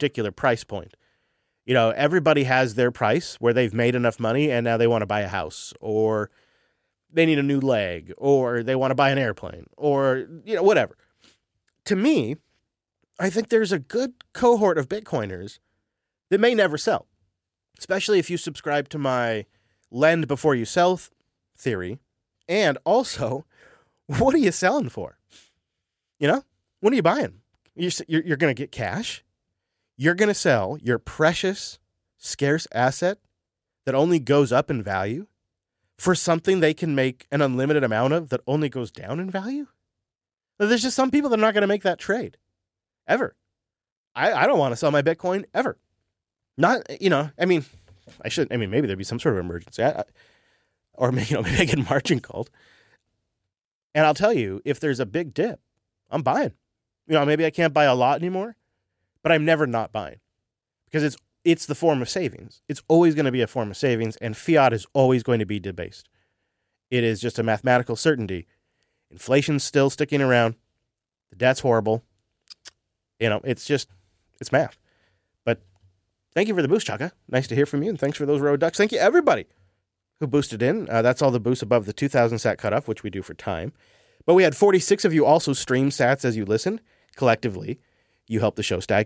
particular price point. You know, everybody has their price where they've made enough money and now they want to buy a house, or they need a new leg, or they want to buy an airplane, or, you know, whatever. To me, I think there's a good cohort of Bitcoiners that may never sell, especially if you subscribe to my lend before you sell theory. And also, what are you selling for? You know, what are you buying? You're going to get cash. You're going to sell your precious, scarce asset that only goes up in value for something they can make an unlimited amount of that only goes down in value? There's just some people that are not going to make that trade. Ever. I don't want to sell my Bitcoin ever. Not, you know, maybe there'd be some sort of emergency. Or maybe I get margin called. And I'll tell you, if there's a big dip, I'm buying. You know, maybe I can't buy a lot anymore, but I'm never not buying. Because it's the form of savings. It's always going to be a form of savings, and fiat is always going to be debased. It is just a mathematical certainty. Inflation's still sticking around. The debt's horrible. You know, it's math. But thank you for the boost, Chaka. Nice to hear from you, and thanks for those road ducks. Thank you, everybody who boosted in. That's all the boosts above the 2,000 sat cutoff, which we do for time. But we had 46 of you also stream sats as you listened. Collectively, you helped the show stack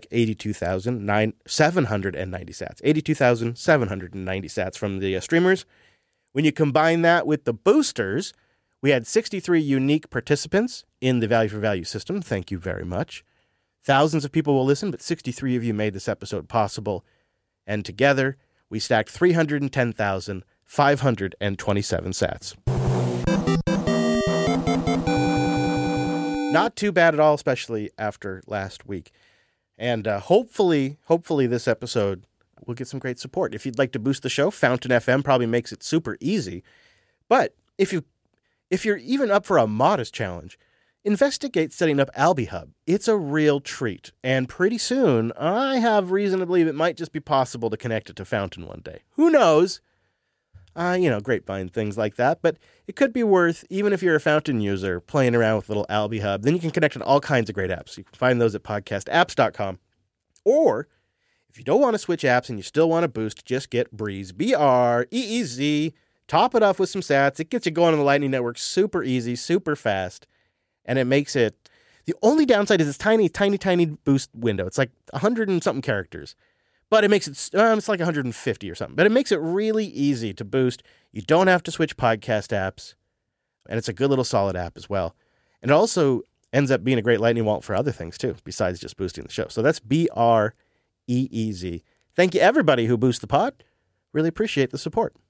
82,790 sats. 82,790 sats from the streamers. When you combine that with the boosters, we had 63 unique participants in the Value for Value system. Thank you very much. Thousands of people will listen, but 63 of you made this episode possible. And together, we stacked 310,527 sats. Not too bad at all, especially after last week. And hopefully this episode will get some great support. If you'd like to boost the show, Fountain FM probably makes it super easy. But if you're even up for a modest challenge, investigate setting up AlbiHub. It's a real treat. And pretty soon, I have reason to believe it might just be possible to connect it to Fountain one day. Who knows? Grapevine things like that. But it could be worth, even if you're a Fountain user, playing around with little AlbiHub. Then you can connect to all kinds of great apps. You can find those at podcastapps.com. Or if you don't want to switch apps and you still want to boost, just get Breeze. BREEZ. Top it off with some sats. It gets you going on the Lightning Network super easy, super fast. And it makes it, the only downside is this tiny, tiny, tiny boost window. It's like 100 and something characters. But it makes it, it's like 150 or something. But it makes it really easy to boost. You don't have to switch podcast apps. And it's a good little solid app as well. And it also ends up being a great Lightning wallet for other things too, besides just boosting the show. So that's BREEZ. Thank you everybody who boosts the pod. Really appreciate the support.